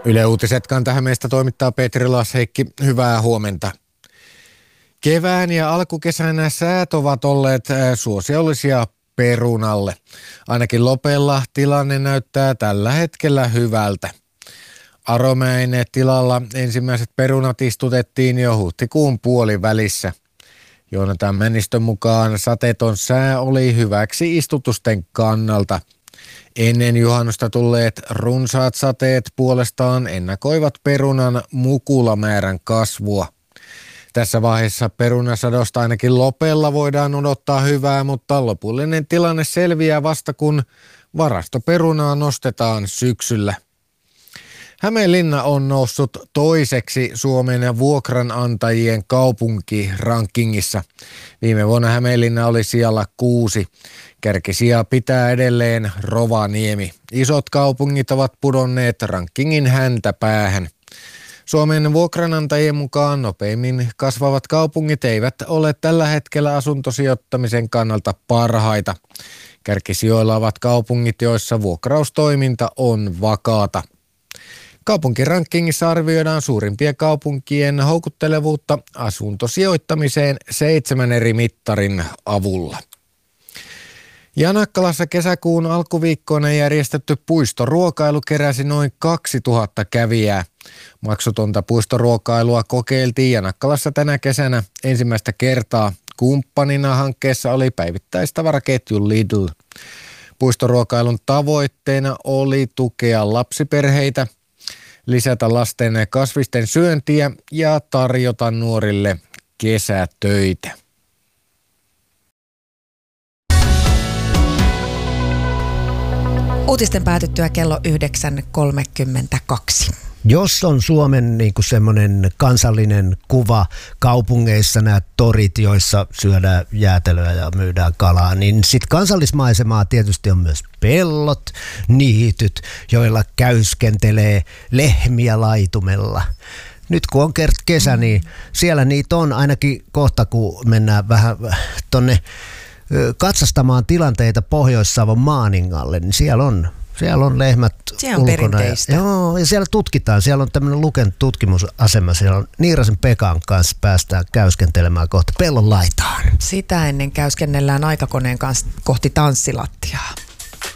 Yle Uutiset Kanta-Hämeestä toimittaa Petri Lasheikki. Hyvää huomenta. Kevään ja alkukesänä säät ovat olleet suosiollisia perunalle. Ainakin Lopella tilanne näyttää tällä hetkellä hyvältä. Aromäen tilalla ensimmäiset perunat istutettiin jo huhtikuun puolivälissä. Joonatan Männistön mukaan sateeton sää oli hyväksi istutusten kannalta. Ennen juhannusta tulleet runsaat sateet puolestaan ennakoivat perunan mukulamäärän kasvua. Tässä vaiheessa perunasadosta ainakin Lopella voidaan odottaa hyvää, mutta lopullinen tilanne selviää vasta kun varastoperunaa nostetaan syksyllä. Hämeenlinna on noussut toiseksi Suomen vuokranantajien kaupunkirankingissa. Viime vuonna Hämeenlinna oli sijalla 6. Kärkisijaa pitää edelleen Rovaniemi. Isot kaupungit ovat pudonneet rankingin häntäpäähän. Suomen vuokranantajien mukaan nopeimmin kasvavat kaupungit eivät ole tällä hetkellä asuntosijoittamisen kannalta parhaita. Kärkisijoilla ovat kaupungit, joissa vuokraustoiminta on vakaata. Kaupunkirankingissa arvioidaan suurimpien kaupunkien houkuttelevuutta asuntosijoittamiseen 7 eri mittarin avulla. Janakkalassa kesäkuun alkuviikkoina järjestetty puistoruokailu keräsi noin 2000 kävijää. Maksutonta puistoruokailua kokeiltiin Janakkalassa tänä kesänä ensimmäistä kertaa. Kumppanina hankkeessa oli päivittäistavaraketju Lidl. Puistoruokailun tavoitteena oli tukea lapsiperheitä, lisätä lasten kasvisten syöntiä ja tarjota nuorille kesätöitä. Uutisten päätyttyä kello 9.32. Jos on Suomen niin kuin semmoinen kansallinen kuva kaupungeissa, nämä torit, joissa syödään jäätelöä ja myydään kalaa, niin sitten kansallismaisemaa tietysti on myös pellot, niityt, joilla käyskentelee lehmiä laitumella. Nyt kun on kesä, niin siellä niitä on ainakin kohta, kun mennään vähän tonne katsastamaan tilanteita Pohjois-Savon Maaningalle, niin siellä on lehmät siellä on ulkona. perinteistä. Ja siellä tutkitaan. Siellä on tämmöinen Luken tutkimusasema. Siellä on Niirasen Pekan kanssa päästään käyskentelemään kohta pellon laitaan. Sitä ennen käyskennellään aikakoneen kanssa kohti tanssilattiaa.